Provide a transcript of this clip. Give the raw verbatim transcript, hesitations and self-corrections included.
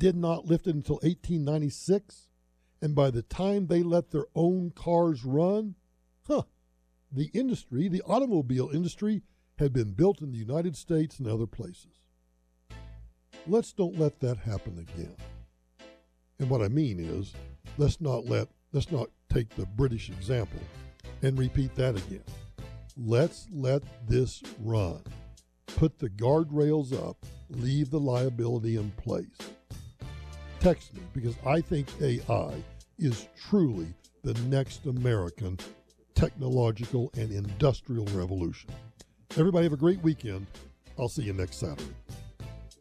did not lift it until eighteen ninety-six. And by the time they let their own cars run, huh, the industry, the automobile industry, had been built in the United States and other places. Let's don't let that happen again. And what I mean is, let's not let, let's not take the British example and repeat that again. Let's let this run. Put the guardrails up, leave the liability in place. Text me, because I think A I is truly the next American technological and industrial revolution. Everybody have a great weekend. I'll see you next Saturday.